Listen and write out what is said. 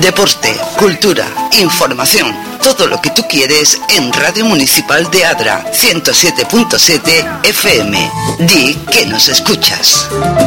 deporte, cultura, información, todo lo que tú quieres en Radio Municipal de Adra, 107.7 FM. Di que nos escuchas.